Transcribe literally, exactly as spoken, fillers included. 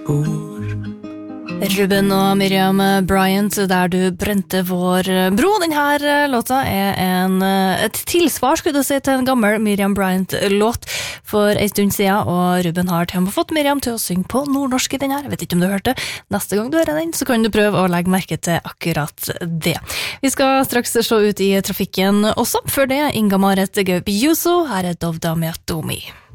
Ruben og Miriam Bryant, der du brente vår bro. Denne låta er en, et tilsvar, skulle du si, til en gammel Miriam Bryant-låt for en stund siden, og Ruben har til og med fått Miriam til å synge på nordnorsk i den her. Jeg vet ikke om du hørte. Neste gang du hører den, så kan du prøve å legge merke til akkurat det. Vi skal straks se ut i trafikken også. Før det, Inga Maret Gaup Juso, her er Dovda med Atomi.